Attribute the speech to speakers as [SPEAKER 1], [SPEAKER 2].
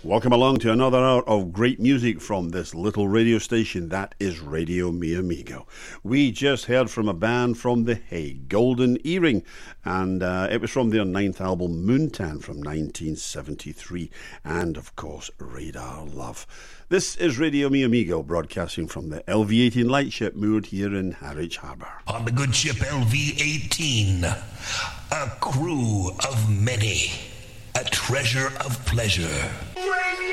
[SPEAKER 1] Welcome along to another hour of great music from this little radio station that is Radio Mi Amigo. We just heard from a band from The Hague, Golden Earring, and it was from their 9th album Moontan from 1973, and of course Radar Love. This is Radio Mi Amigo, broadcasting from the LV-18 lightship moored here in Harwich Harbour.
[SPEAKER 2] On the good ship LV-18, a crew of many, a treasure of pleasure.